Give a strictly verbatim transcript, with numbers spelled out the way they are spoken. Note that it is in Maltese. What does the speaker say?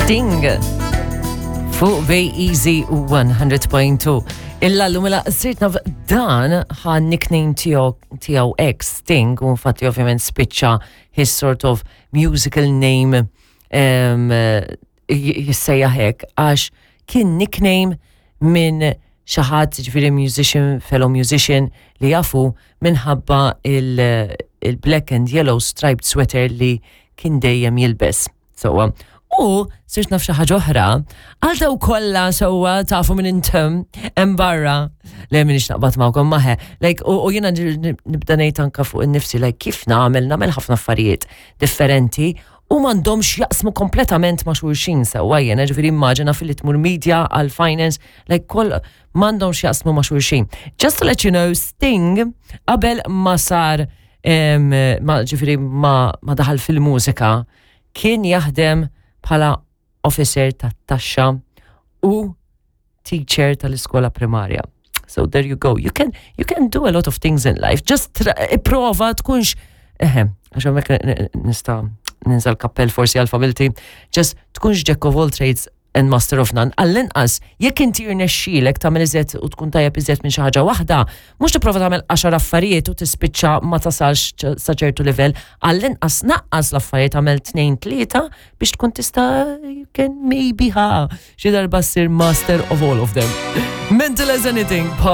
Sting fuq Bay Easy one hundred point two. Illa l-lumela sirtna dan ħan nickname tiegħu ex Sting u fatti ovvjament spiċċa his sort of musical name um, jissejja hekk għax kien nickname minn xi ħadd ġifieri musician, fellow musician li jafu minħabba il-black and yellow striped sweater li kien dejjem jilbes. So, u sirx naf xi ħaġa oħra, għal daw kollha sewwa tafu minn intom hemm barra li minix naqbad magħkom maħe. Like u jiena nibda ngħid anke fuq innifsi like kif nagħmel nagħmel ħafna affarijiet differenti u m'għandhomx jaqsmu kompletament ma' xulxin sewwa jiena ġifieri immaġina fil tmur media għal finance like koll m'għandhomx jaqsmu ma' xulxin. Just to let you know, Sting qabel ma sar ma ġifieri ma daħal fil-mużika kien jaħdem bħala officer tat-taxxa u teacher tal-iskola primarja. So there you go. You can you can do a lot of things in life. Just prova tkunx eħe, għax hemmhekk nista' ninsa l-kappell forsi għal-familti. Just tkunx jack of all trades and master of none. Għall-inqas jekk inti irnexxielek tagħmel iżjed u tkun tajjeb iżjed minn xi ħaġa waħda, mhux tipprova tagħmel għaxar affarijiet u tispiċċa ma tasalx sa ċertu livell, għall-inqas naqqas l-affarijiet tagħmel tnejn tlieta biex tkun tista' you can maybe ha xi darba ssir master of all of them. Mental as anything.